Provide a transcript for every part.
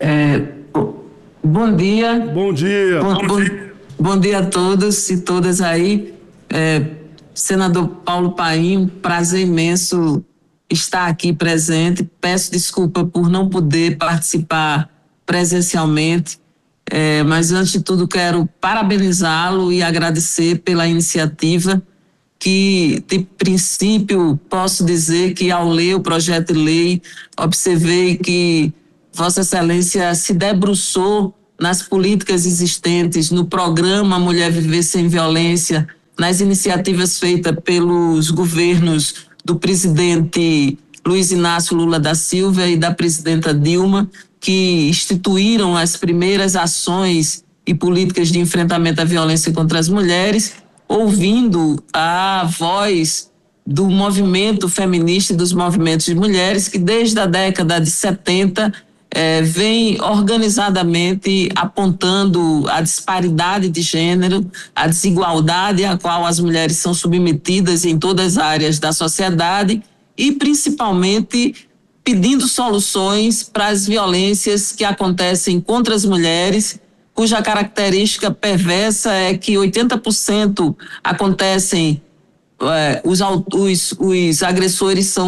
Bom dia. Bom dia. Bom dia a todos e todas aí. Senador Paulo Paim, um prazer imenso estar aqui presente. Peço desculpa por não poder participar presencialmente, mas antes de tudo quero parabenizá-lo e agradecer pela iniciativa, que de princípio posso dizer que ao ler o projeto de lei observei que Vossa Excelência se debruçou nas políticas existentes, no programa Mulher Viver Sem Violência, nas iniciativas feitas pelos governos do presidente Luiz Inácio Lula da Silva e da presidenta Dilma, que instituíram as primeiras ações e políticas de enfrentamento à violência contra as mulheres, ouvindo a voz do movimento feminista e dos movimentos de mulheres que desde a década de 70 vem organizadamente apontando a disparidade de gênero, a desigualdade a qual as mulheres são submetidas em todas as áreas da sociedade e principalmente pedindo soluções para as violências que acontecem contra as mulheres, cuja característica perversa é que 80% acontecem, os agressores são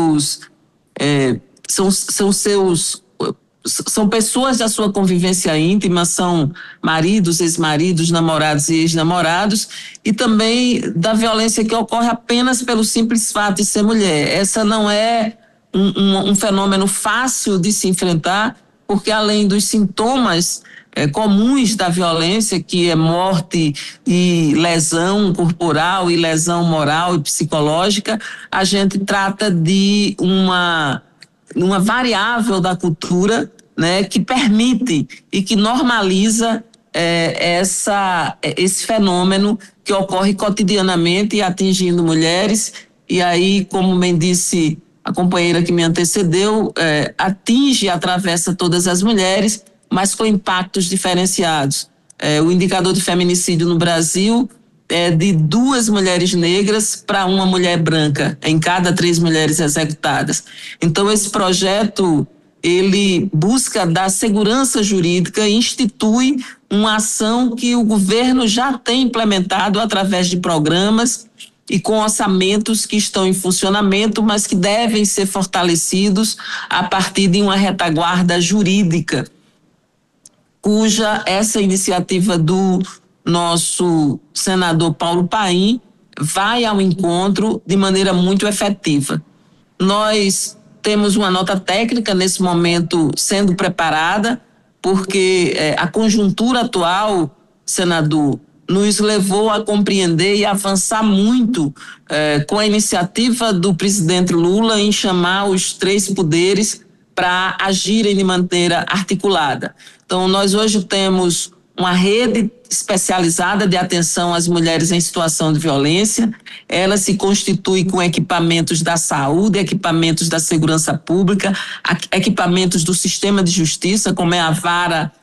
são pessoas da sua convivência íntima, são maridos, ex-maridos, namorados e ex-namorados, e também da violência que ocorre apenas pelo simples fato de ser mulher. Essa não é um fenômeno fácil de se enfrentar, porque além dos sintomas comuns da violência, que é morte e lesão corporal e lesão moral e psicológica, a gente trata de uma variável da cultura, né, que permite e que normaliza esse fenômeno que ocorre cotidianamente atingindo mulheres. E aí, como bem disse a companheira que me antecedeu, atinge e atravessa todas as mulheres, mas com impactos diferenciados. O indicador de feminicídio no Brasil é de 2 mulheres negras para 1 mulher branca em cada 3 mulheres executadas. Então, esse projeto, ele busca dar segurança jurídica e institui uma ação que o governo já tem implementado através de programas e com orçamentos que estão em funcionamento, mas que devem ser fortalecidos a partir de uma retaguarda jurídica, cuja essa iniciativa do nosso senador Paulo Paim vai ao encontro de maneira muito efetiva. Nós temos uma nota técnica nesse momento sendo preparada, porque a conjuntura atual, senador, nos levou a compreender e avançar muito com a iniciativa do presidente Lula em chamar os 3 poderes para agirem de maneira articulada. Então, nós hoje temos uma rede especializada de atenção às mulheres em situação de violência. Ela se constitui com equipamentos da saúde, equipamentos da segurança pública, equipamentos do sistema de justiça, como é a vara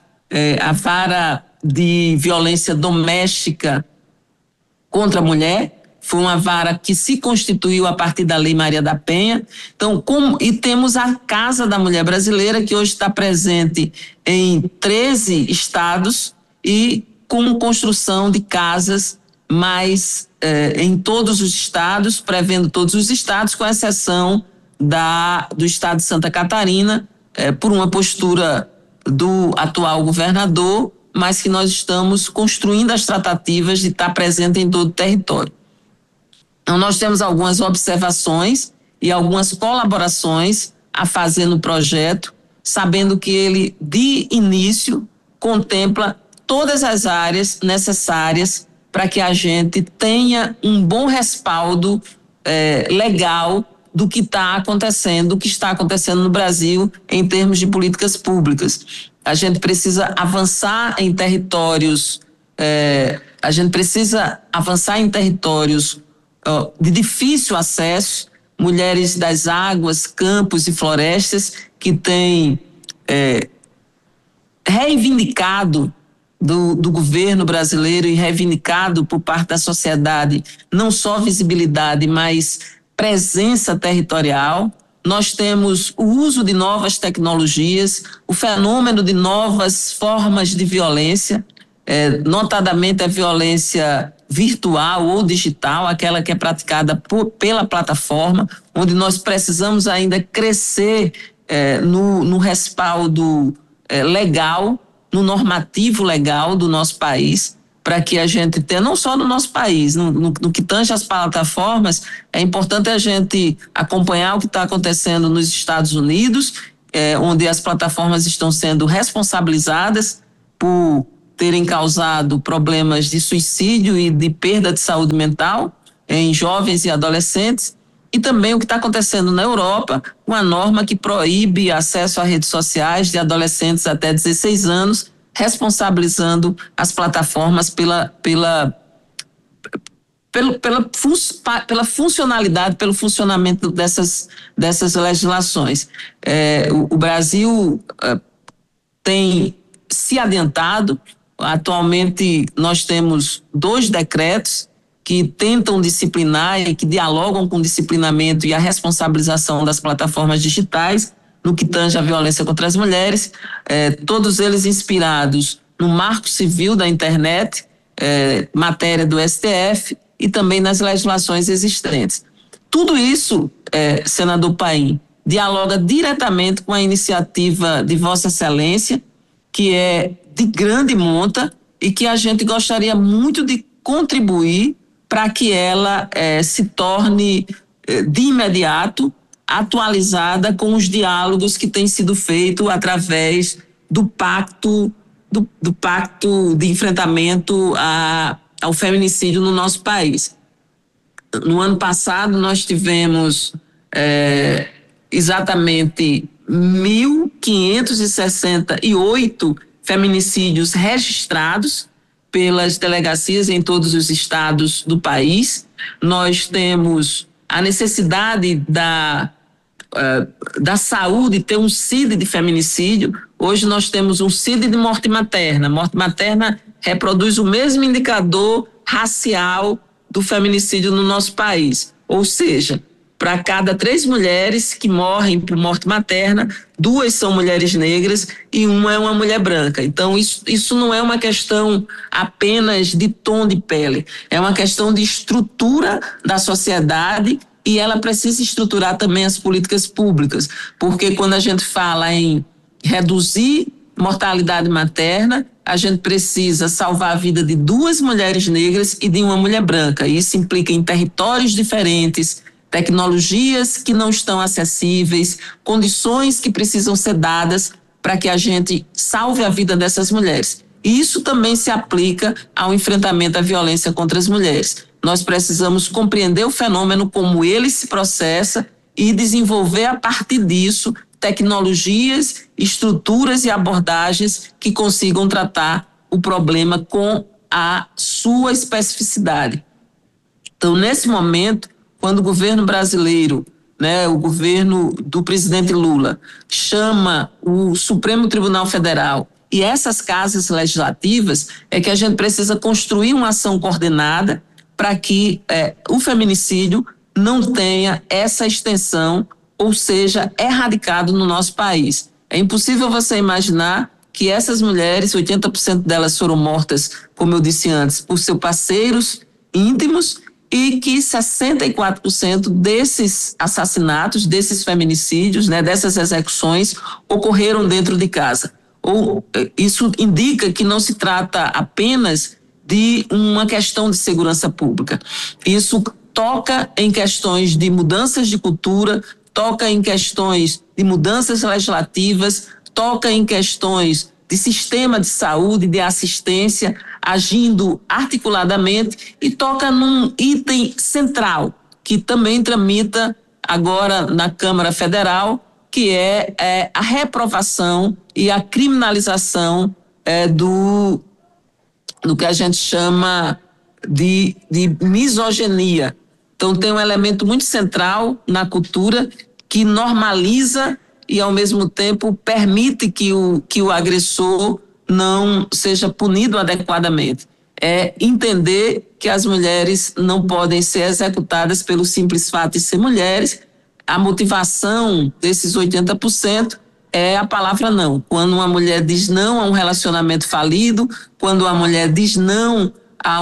de violência doméstica contra a mulher. Foi uma vara que se constituiu a partir da Lei Maria da Penha. Então, e temos a Casa da Mulher Brasileira, que hoje está presente em 13 estados e com construção de casas em todos os estados, prevendo todos os estados, com exceção do estado de Santa Catarina, por uma postura do atual governador, mas que nós estamos construindo as tratativas de estar presente em todo o território. Então, nós temos algumas observações e algumas colaborações a fazer no projeto, sabendo que ele, de início, contempla todas as áreas necessárias para que a gente tenha um bom respaldo legal do que está acontecendo no Brasil em termos de políticas públicas. A gente precisa avançar em territórios, de difícil acesso, mulheres das águas, campos e florestas que têm reivindicado do governo brasileiro e reivindicado por parte da sociedade não só visibilidade, mas presença territorial. nós temos o uso de novas tecnologias, o fenômeno de novas formas de violência, notadamente a violência virtual ou digital, aquela que é praticada pela plataforma, onde nós precisamos ainda crescer no respaldo legal, no normativo legal do nosso país, para que a gente tenha, não só no nosso país, no que tange as plataformas, é importante a gente acompanhar o que está acontecendo nos Estados Unidos, onde as plataformas estão sendo responsabilizadas por terem causado problemas de suicídio e de perda de saúde mental em jovens e adolescentes, e também o que está acontecendo na Europa, com a norma que proíbe acesso a redes sociais de adolescentes até 16 anos, responsabilizando as plataformas pela funcionalidade, pelo funcionamento dessas legislações. O Brasil tem se adiantado. Atualmente nós temos 2 decretos que tentam disciplinar e que dialogam com o disciplinamento e a responsabilização das plataformas digitais no que tange a violência contra as mulheres, todos eles inspirados no Marco Civil da Internet, matéria do STF, e também nas legislações existentes. Tudo isso, senador Paim, dialoga diretamente com a iniciativa de Vossa Excelência, que é de grande monta e que a gente gostaria muito de contribuir para que ela se torne de imediato atualizada com os diálogos que têm sido feitos através do pacto de enfrentamento ao feminicídio no nosso país. No ano passado nós tivemos exatamente 1.568 feminicídios registrados pelas delegacias em todos os estados do país. Nós temos a necessidade da saúde ter um CID de feminicídio. Hoje nós temos um CID de morte materna. Morte materna reproduz o mesmo indicador racial do feminicídio no nosso país. Ou seja, para cada 3 mulheres que morrem por morte materna, 2 são mulheres negras e 1 é uma mulher branca. Então, isso não é uma questão apenas de tom de pele, é uma questão de estrutura da sociedade, e ela precisa estruturar também as políticas públicas, porque quando a gente fala em reduzir mortalidade materna, a gente precisa salvar a vida de 2 mulheres negras e de 1 mulher branca. Isso implica em territórios diferentes, tecnologias que não estão acessíveis, condições que precisam ser dadas para que a gente salve a vida dessas mulheres. E isso também se aplica ao enfrentamento à violência contra as mulheres. Nós precisamos compreender o fenômeno, como ele se processa, e desenvolver a partir disso tecnologias, estruturas e abordagens que consigam tratar o problema com a sua especificidade. Então, nesse momento, quando o governo brasileiro, o governo do presidente Lula, chama o Supremo Tribunal Federal e essas casas legislativas, é que a gente precisa construir uma ação coordenada para que o feminicídio não tenha essa extensão, ou seja, erradicado no nosso país. É impossível você imaginar que essas mulheres, 80% delas foram mortas, como eu disse antes, por seus parceiros íntimos, e que 64% desses assassinatos, desses feminicídios, dessas execuções, ocorreram dentro de casa. Isso indica que não se trata apenas de uma questão de segurança pública. Isso toca em questões de mudanças de cultura, toca em questões de mudanças legislativas, toca em questões de sistema de saúde, de assistência, agindo articuladamente, e toca num item central, que também tramita agora na Câmara Federal, que é a reprovação e a criminalização do que a gente chama de misoginia. Então, tem um elemento muito central na cultura que normaliza e, ao mesmo tempo, permite que o agressor não seja punido adequadamente. É entender que as mulheres não podem ser executadas pelo simples fato de ser mulheres, a motivação desses 80% é a palavra não. Quando uma mulher diz não a um relacionamento falido, quando a mulher diz não a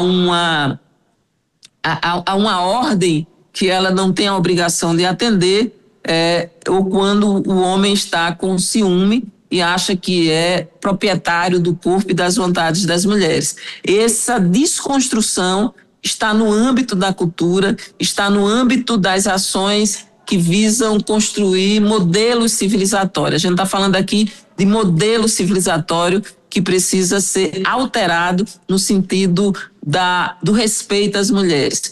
uma ordem que ela não tem a obrigação de atender, ou quando o homem está com ciúme e acha que é proprietário do corpo e das vontades das mulheres. Essa desconstrução está no âmbito da cultura, está no âmbito das ações que visam construir modelos civilizatórios. A gente está falando aqui de modelo civilizatório que precisa ser alterado no sentido do respeito às mulheres.